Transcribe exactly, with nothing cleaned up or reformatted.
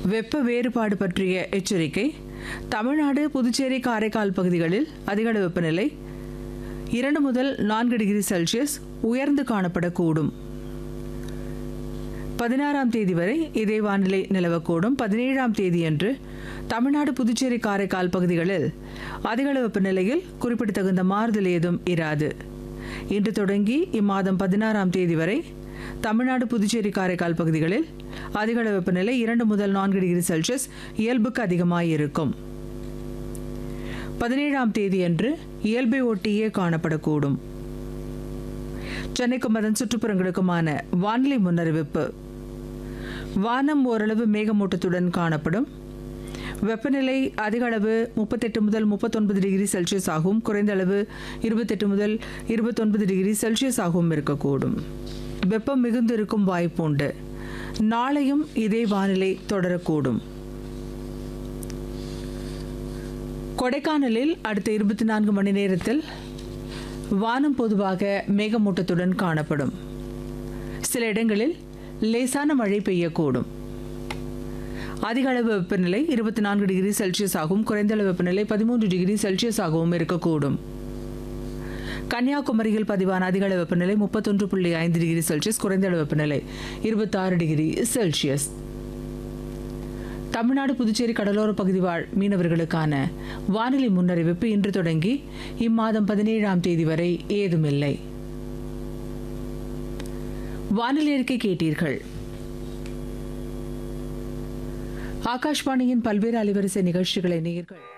வெப்ப வேறுபாடு பற்றிய எச்சரிக்கை. தமிழ்நாடு, புதுச்சேரி, காரைக்கால் பகுதிகளில் அதிகளவு வெப்பநிலை இரண்டு முதல் நான்கு டிகிரி செல்சியஸ் உயர்ந்து காணப்படக்கூடும். பதினாறாம் தேதி வரை இதே வானிலை நிலவக்கூடும். பதினேழாம் தேதியன்று தமிழ்நாடு, புதுச்சேரி, காரைக்கால் பகுதிகளில் அதிகளவு வெப்பநிலையில் குறிப்பிடத்தகுந்த மாறுதல் ஏதும் இராது. இன்று தொடங்கி இம்மாதம் பதினாறாம் தேதி வரை தமிழ்நாடு, புதுச்சேரி, காரைக்கால் பகுதிகளில் அதிகளவு வெப்பநிலை இரண்டு முதல் நான்கு டிகிரி செல்சியஸ் இயல்புக்கு அதிகமாயிருக்கும். பதினேழாம் தேதியன்று இயல்பை ஒட்டியே காணப்படக்கூடும். சென்னைக்கும் அதன் சுற்றுப்புறங்களுக்குமான வானிலை முன்னறிவிப்பு. வானம் ஓரளவு மேகமூட்டத்துடன் காணப்படும். வெப்பநிலை அதிக அளவு முப்பத்தெட்டு முதல் முப்பத்தொன்பது டிகிரி செல்சியஸ் ஆகவும், குறைந்த அளவு இருபத்தெட்டு முதல் இருபத்தொன்பது டிகிரி செல்சியஸ் ஆகவும் இருக்கக்கூடும். வெப்பம் மிகுந்திருக்கும் வாய்ப்புண்டு. நாளையும் இதே வானிலை தொடரக்கூடும். கொடைக்கானலில் அடுத்த இருபத்தி நான்கு மணி நேரத்தில் வானம் பொதுவாக மேகமூட்டத்துடன் காணப்படும். சில இடங்களில் லேசான மழை பெய்யக்கூடும். அதிக அளவு வெப்பநிலை இருபத்தி நான்கு டிகிரி செல்சியஸ் ஆகவும், குறைந்த அளவு வெப்பநிலை பதிமூன்று டிகிரி செல்சியஸ் ஆகவும் இருக்கக்கூடும். கன்னியாகுமரியில் பதிவான அதிக அளவு வெப்பநிலை முப்பத்தொன்று புள்ளி ஐந்து டிகிரி செல்சியஸ், குறைந்த அளவு வெப்பநிலை இருபத்தி ஆறு டிகிரி செல்சியஸ். தமிழ்நாடு, புதுச்சேரி கடலோர பகுதி வாழ் மீனவர்களுக்கான வானிலை முன்னறிவிப்பு இன்று தொடங்கி இம்மாதம் பதினேழாம் தேதி வரை ஏதுமில்லை. வானிலை அறிக்கை கேட்டீர்கள். ஆகாஷ்வாணியின் பல்வேறு அலைவரிசை நிகழ்ச்சிகளை நேயர்கள்